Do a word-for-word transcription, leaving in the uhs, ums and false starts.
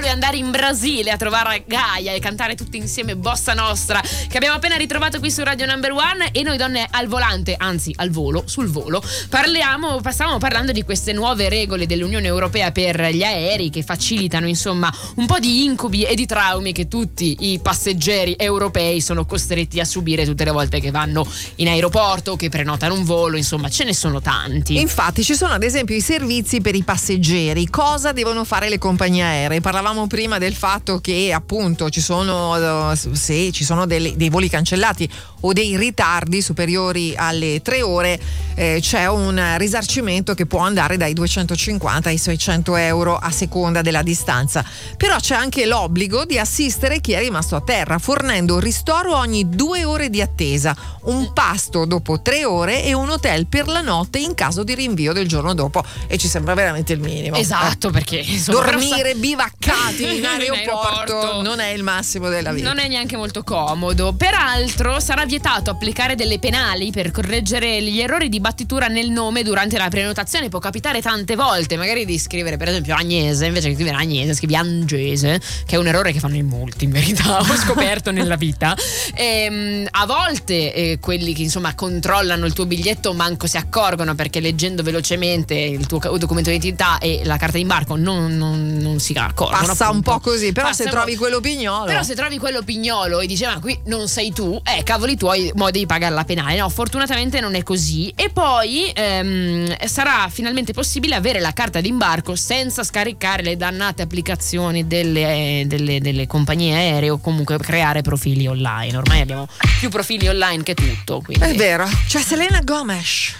di andare in Brasile a trovare Gaia e cantare tutti insieme Bossa Nostra, che abbiamo appena ritrovato qui su Radio Number One. E noi donne al volante, anzi al volo, sul volo, parliamo, stavamo parlando di queste nuove regole dell'Unione Europea per gli aerei che facilitano insomma un po' di incubi e di traumi che tutti i passeggeri europei sono costretti a subire tutte le volte che vanno in aeroporto, che prenotano un volo, insomma ce ne sono tanti. Infatti ci sono ad esempio i servizi per i passeggeri. Cosa devono fare le compagnie aeree? Parlavamo prima del fatto che appunto ci sono, se ci sono delle, dei voli cancellati o dei ritardi superiori alle tre ore, eh, c'è un risarcimento che può andare dai duecentocinquanta ai seicento euro a seconda della distanza. Però c'è anche l'obbligo di assistere chi è rimasto a terra, fornendo ristoro ogni due ore di attesa, un pasto dopo tre ore e un hotel per la notte in caso di rinvio del giorno dopo. E ci sembra veramente il minimo. Esatto, eh. perché insomma, dormire bivaccati in aeroporto, in aeroporto non è il massimo della vita. Non è neanche molto comodo. Peraltro sarà vietato applicare delle penali per correggere gli errori di battitura nel nome durante la prenotazione. Può capitare tante volte magari di scrivere per esempio Agnese invece che scrivere Agnese scrivi Angese, che è un errore che fanno in molti in verità, ho scoperto nella vita. E, a volte eh, quelli che insomma controllano il tuo biglietto manco si accorgono, perché leggendo velocemente il tuo documento di identità e la carta d'imbarco non, non, non si accorgono. Passa appunto. un po' così, però Passa se trovi quello pignolo Però se trovi quello pignolo e dici ma qui non sei tu, eh cavoli tuoi, mo devi pagare la penale. No, fortunatamente non è così. E poi ehm, sarà finalmente possibile avere la carta d'imbarco senza scaricare le dannate applicazioni delle, delle, delle compagnie aeree o comunque creare profili online. Ormai abbiamo più profili online che tutto, quindi. È vero, c'è Selena Gomez.